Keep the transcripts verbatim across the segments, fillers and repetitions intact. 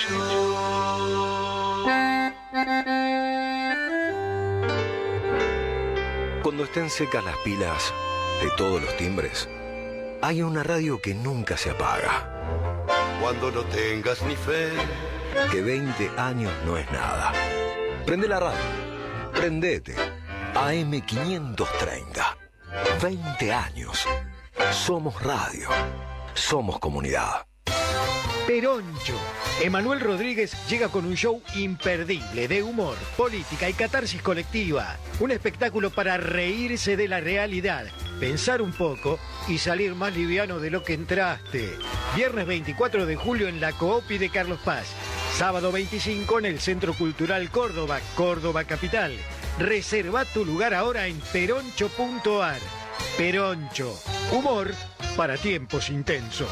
Cuando estén secas las pilas de todos los timbres, hay una radio que nunca se apaga. Cuando no tengas ni fe, que veinte años no es nada. Prende la radio. Prendete. A M quinientos treinta. veinte años. Somos radio. Somos comunidad. Peroncho. Emanuel Rodríguez llega con un show imperdible de humor, política y catarsis colectiva. Un espectáculo para reírse de la realidad, pensar un poco y salir más liviano de lo que entraste. Viernes veinticuatro de julio en la Coopi de Carlos Paz. Sábado veinticinco en el Centro Cultural Córdoba, Córdoba Capital. Reserva tu lugar ahora en peroncho punto ar. Peroncho. Humor para tiempos intensos.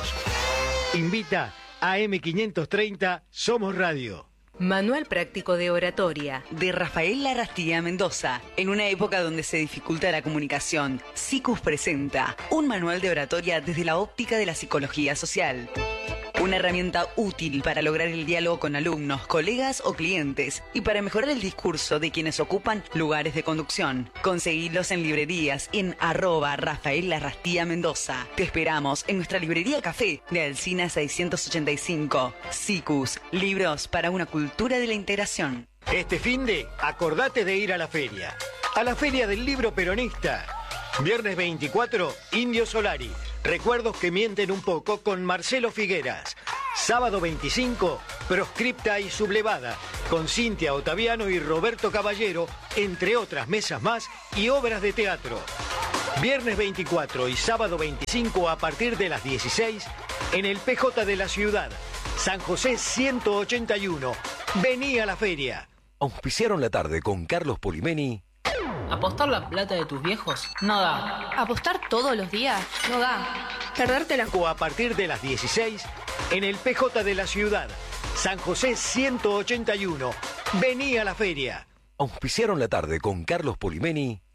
Invita a M quinientos treinta, Somos Radio. Manual práctico de oratoria de Rafael Larrastía Mendoza. En una época donde se dificulta la comunicación, SICUS presenta un manual de oratoria desde la óptica de la psicología social. Una herramienta útil para lograr el diálogo con alumnos, colegas o clientes y para mejorar el discurso de quienes ocupan lugares de conducción. Conseguilos en librerías en arroba Rafael Larrastía Mendoza. Te esperamos en nuestra librería Café de Alsina seiscientos ochenta y cinco. SICUS, libros para una cultura de la integración. Este finde, acordate de ir a la feria. A la Feria del Libro Peronista. Viernes veinticuatro, Indio Solari. Recuerdos que mienten un poco con Marcelo Figueras. Sábado veinticinco, Proscripta y Sublevada, con Cintia Ottaviano y Roberto Caballero, entre otras mesas más y obras de teatro. Viernes veinticuatro y sábado veinticinco a partir de las dieciséis, en el P J de la ciudad, San José ciento ochenta y uno. Vení a la feria. Auspiciaron la tarde con Carlos Polimeni. ¿Apostar la plata de tus viejos? No da. ¿Apostar todos los días? No da. Perdértela. O a partir de las dieciséis, en el P J de la ciudad, San José ciento ochenta y uno. Vení a la feria. Auspiciaron la tarde con Carlos Polimeni.